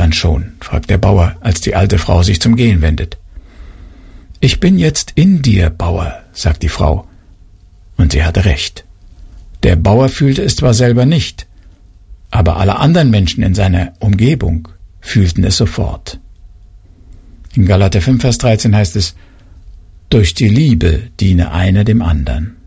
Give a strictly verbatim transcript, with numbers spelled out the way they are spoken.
dann schon?, fragt der Bauer, als die alte Frau sich zum Gehen wendet. »Ich bin jetzt in dir, Bauer«, sagt die Frau. Und sie hatte recht. Der Bauer fühlte es zwar selber nicht, aber alle anderen Menschen in seiner Umgebung fühlten es sofort. In Galater fünf, Vers dreizehn heißt es: Durch die Liebe diene einer dem anderen.